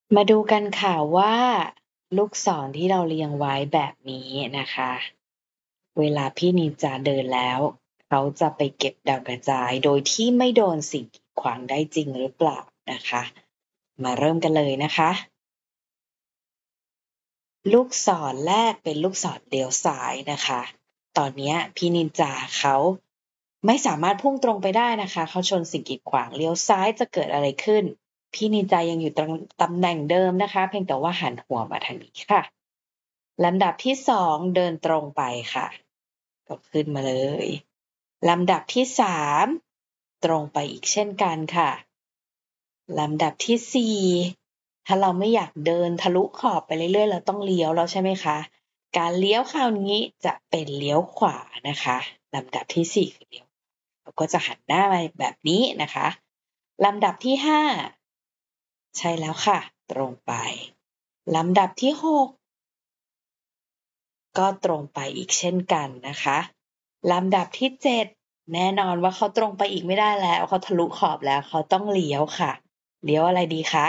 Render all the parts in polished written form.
มาดูกันค่ะว่าลูกศรที่เราเรียงไว้แบบนี้นะคะเวลาพี่นินจาเดินแล้วเขาจะไปเก็บดาวกระจายโดยที่ไม่โดนสิ่งกีดขวางได้จริงหรือเปล่านะคะมาเริ่มกันเลยนะคะลูกศรแรกเป็นลูกศรเลี้ยวซ้ายนะคะตอนนี้พี่นินจาเขาไม่สามารถพุ่งตรงไปได้นะคะเขาชนสิ่งกีดขวางเลี้ยวซ้ายจะเกิดอะไรขึ้นพี่นินจายังอยู่ตำแหน่งเดิมนะคะเพียงแต่ว่าหันหัวมาทางนี้ค่ะ ลำดับที่2เดินตรงไปค่ะก็ขึ้นมาเลยลำดับที่3ตรงไปอีกเช่นกันค่ะลำดับที่4ถ้าเราไม่อยากเดินทะลุขอบไปเรื่อยๆเราต้องเลี้ยวแล้วใช่ไหมคะการเลี้ยวคราวนี้จะเป็นเลี้ยวขวานะคะลำดับที่4คือเลี้ยวเราก็จะหันหน้ามาแบบนี้นะคะลำดับที่5ใช่แล้วค่ะตรงไปลำดับที่6 ก็ตรงไปอีกเช่นกันนะคะลำดับที่7แน่นอนว่าเขาตรงไปอีกไม่ได้แล้วเขาทะลุขอบแล้วเขาต้องเลี้ยวค่ะเลี้ยวอะไรดีคะ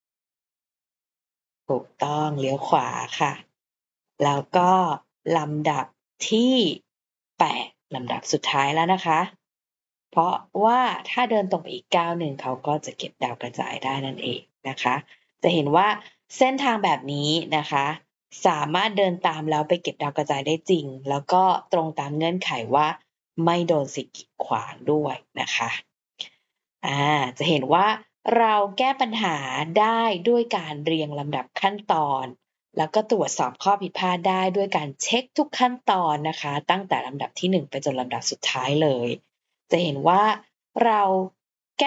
ถูกต้องเลี้ยวขวาค่ะแล้วก็ลำดับที่8ลำดับสุดท้ายแล้วนะคะเพราะว่าถ้าเดินตรงไปอีกก้าวหนึ่งเขาก็จะเก็บดาวกระจายได้นั่นเองนะคะจะเห็นว่าเส้นทางแบบนี้นะคะสามารถเดินตามแล้วไปเก็บดาวกระจายได้จริงแล้วก็ตรงตามเงื่อนไขว่าไม่โดนสิ่งกีดขวางด้วยนะคะจะเห็นว่าเราแก้ปัญหาได้ด้วยการเรียงลำดับขั้นตอนแล้วก็ตรวจสอบข้อผิดพลาดได้ด้วยการเช็คทุกขั้นตอนนะคะตั้งแต่ลำดับที่1ไปจนลำดับสุดท้ายเลยจะเห็นว่าเรา